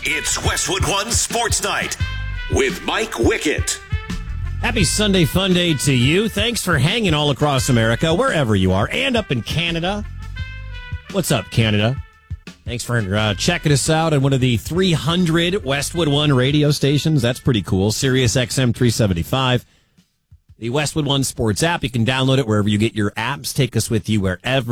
It's Westwood One Sports Night with Mike Wickett. Happy Sunday Fun Day to you. Thanks for hanging all across America, wherever you are, and up in Canada. What's up, Canada? Thanks for checking us out on one of the 300 Westwood One radio stations. That's pretty cool. Sirius XM 375. The Westwood One Sports app. You can download it wherever you get your apps. Take us with you wherever